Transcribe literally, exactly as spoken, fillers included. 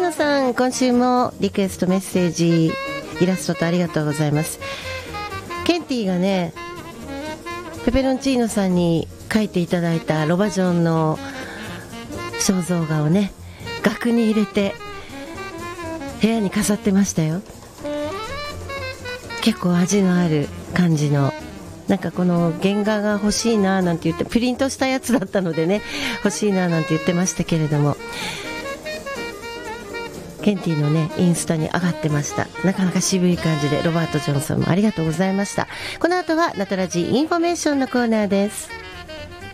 ノさん、今週もリクエストメッセージイラストとありがとうございます。ケンティがね、ペペロンチーノさんに描いていただいたロバジョンの肖像画をね、額に入れて部屋に飾ってましたよ。結構味のある感じの、なんかこの原画が欲しいななんて言って、プリントしたやつだったのでね、欲しいななんて言ってましたけれども、ケンティのねインスタに上がってました。なかなか渋い感じで、ロバート・ジョンソンもありがとうございました。この後はナトラジインフォメーションのコーナーです。